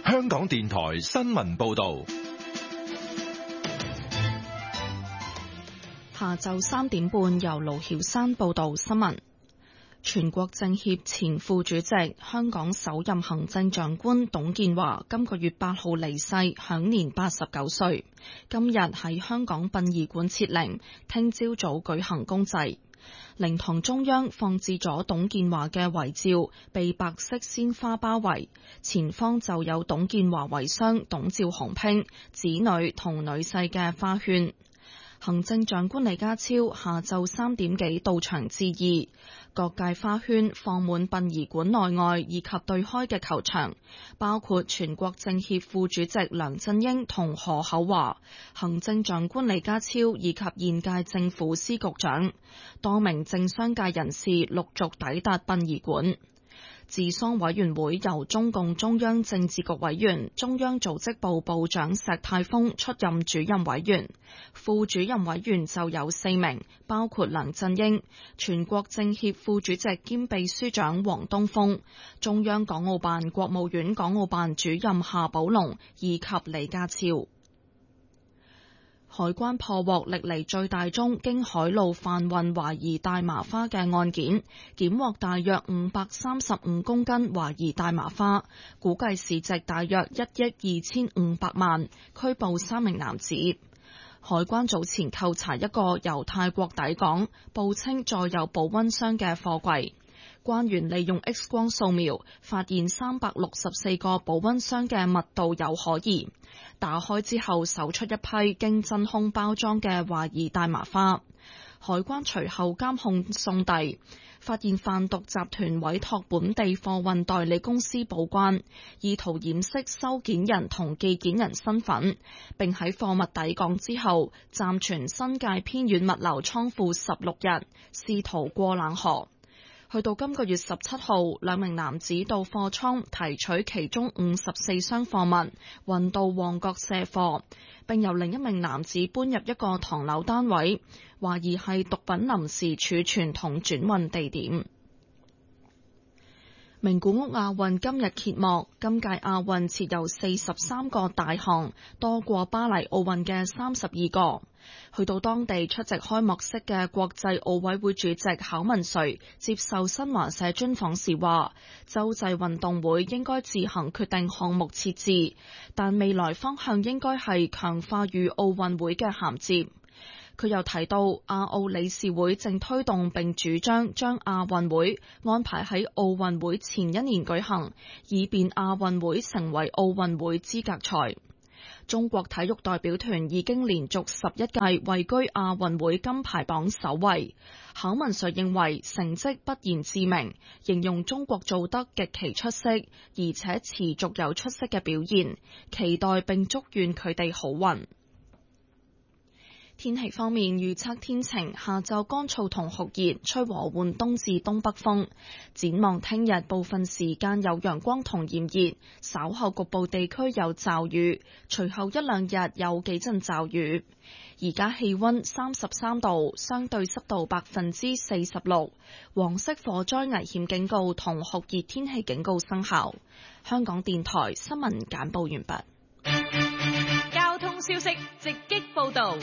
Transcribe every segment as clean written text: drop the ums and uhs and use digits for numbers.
香港電台新聞報道。 下晝3點半，由盧曉山報道新聞。全國政協前副主席、香港首任行政長官董建華今個月8號離世，享年89歲。今日喺香港殯儀館設靈，聽朝早舉行公祭。靈堂中央放置咗董建華嘅遺照，被白色鮮花包圍，前方就有董建華遺孀董趙雄拼、子女同女婿嘅花圈。行政長官李家超下晝3點幾到場致意，各界花圈放滿殯儀館內外以及對開嘅球場，包括全國政協副主席梁振英同何厚華、行政長官李家超以及現屆政府司局長，多名政商界人士陸續抵達殯儀館。治喪委員會由中共中央政治局委員、中央組織部部長石泰峰出任主任委員，副主任委員就有4名，包括梁振英、全國政協副主席兼秘書長王東峰、中央港澳辦國務院港澳辦主任夏寶龍以及李家超。海關破獲歷嚟最大宗經海路販運懷疑大麻花嘅案件，檢獲大約535公斤懷疑大麻花，估計市值大約1億2500萬，拘捕3名男子。海關早前扣查一個由泰國抵港，報稱載有保溫箱嘅貨櫃。關員利用 X 光掃描，發現364個保溫箱嘅密度有可疑。打開之後，搜出一批經真空包裝嘅懷疑大麻花。海關隨後監控送遞，發現販毒集團委託本地貨運代理公司報關，意圖掩飾收件人同寄件人身份，並喺貨物抵港之後暫存新界偏遠物流倉庫16日，試圖過冷河。去到今個月17號，2名男子到貨倉提取其中54箱貨物，運到旺角卸貨，並由另一名男子搬入一個唐樓單位，懷疑係毒品臨時儲存同轉運地點。名古屋亞運今日揭幕，今屆亞運設有43個大項，多過巴黎奧運嘅32個。去到當地出席開幕式嘅國際奧委會主席考文垂接受新華社專訪時話，洲際運動會應該自行決定項目設置，但未來方向應該係強化與奧運會嘅銜接。佢又提到，亞奧理事會正推動並主張將亞運會安排喺奧運會前1年舉行，以便亞運會成為奧運會資格賽。中國體育代表團已經連續11屆位居亞運會金牌榜首位。考文垂認為成績不言自明，形容中國做得極其出色，而且持續有出色嘅表現，期待並祝願佢哋好運。天氣方面，預測天晴，下晝乾燥同酷熱，吹和緩東至東北風。展望聽日部分時間有陽光同炎熱，稍後局部地區有驟雨，隨後1-2日有幾陣驟雨。而家氣溫33度，相對濕度46%，黃色火災危險警告同酷熱天氣警告生效。香港電台新聞簡報完畢。 交通消息直擊報道。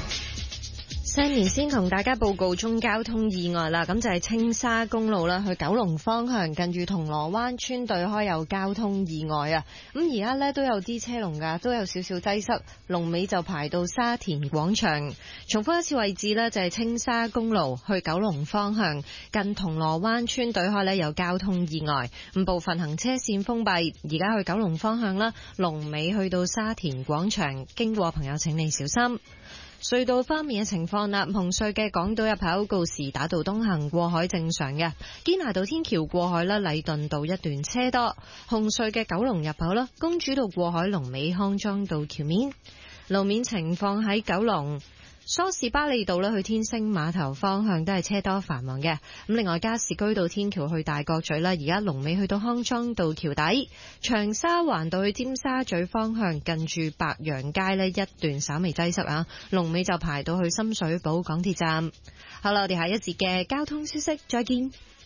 Sammy 先同大家報告中交通意外啦，咁就係青沙公路啦，去九龍方向近住銅鑼灣村對開有交通意外啊！咁而家呢都有啲車龍噶，都有少少擠塞，龍尾就排到沙田廣場。重複一次位置呢，就係青沙公路去九龍方向近銅鑼灣村對開呢有交通意外，咁部分行車線封閉。而家去九龍方向啦，龍尾去到沙田廣場，經過朋友請你小心。隧道方面嘅情況啦，紅隧嘅港島入口告士打道東行過海正常嘅，堅拿道天橋過海啦，禮頓道一段車多。紅隧嘅九龍入口啦，公主道過海龍尾康莊道橋面。路面情況喺九龍梳士巴利道去天星碼頭方向都係車多繁忙嘅。咁另外加士居道天橋去大角咀啦，而家龍尾去到康莊道橋底。長沙灣道去尖沙咀方向近住白楊街呢一段稍微擠塞啊，龍尾就排到去深水埗港鐵站。好啦，我哋下一節嘅交通消息再見。